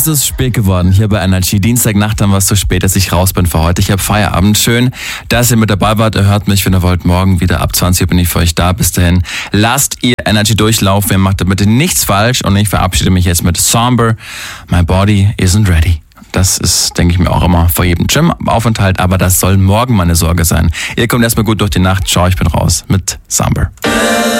Es ist spät geworden hier bei Energy. Dienstagnacht, dann war es so spät, dass ich raus bin für heute. Ich habe Feierabend. Schön, dass ihr mit dabei wart. Ihr hört mich, wenn ihr wollt, morgen wieder ab 20 Uhr bin ich für euch da. Bis dahin, lasst ihr Energy durchlaufen. Ihr macht da bitte nichts falsch. Und ich verabschiede mich jetzt mit Somber. My body isn't ready. Das ist, denke ich mir, auch immer vor jedem Gym-Aufenthalt. Aber das soll morgen meine Sorge sein. Ihr kommt erstmal gut durch die Nacht. Ciao, ich bin raus mit Somber.